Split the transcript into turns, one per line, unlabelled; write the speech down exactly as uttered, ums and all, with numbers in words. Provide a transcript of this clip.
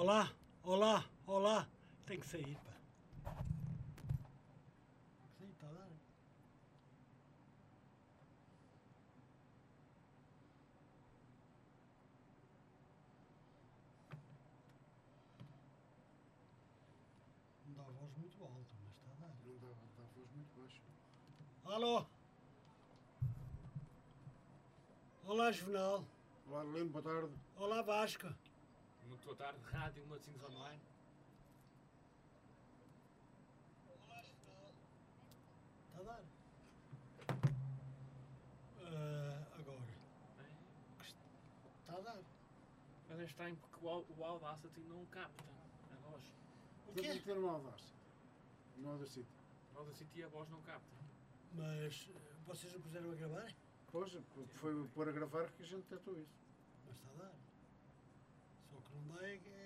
Olá, olá, olá. Tem que sair, pá. Sim, está a dar. Não dá a voz muito alta, mas está a dar.
Não dá, dá a voz muito baixa.
Alô? Olá, Juvenal.
Olá, Lino, boa tarde.
Olá, Vasco.
Muito boa tarde, Rádio Matosinhos Online.
Olá, Juvenal. Está a dar? Uh, agora. Está a dar.
Mas é estranho porque o, o Audacity não capta a voz.
O
Tem
quê?
que ter uma Audacity. Uma Audacity.
O Audacity a voz não capta.
Mas uh, vocês não puseram a gravar?
Pois, foi pôr a gravar que a gente tentou isso.
Mas está a dar. Só que não dá é,